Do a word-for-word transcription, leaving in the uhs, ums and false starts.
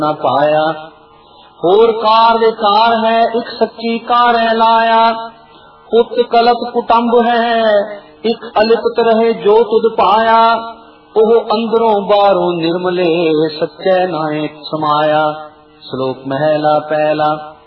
न पाया। होर कार दे कार है एक सच्ची कार है लाया। पुत कलप कुटुंब है एक अलिप्त रहे जो तुद पाया। ओह अंदरों बाहरों निर्मले सच्चे नायक समाया। श्लोक महला पहला।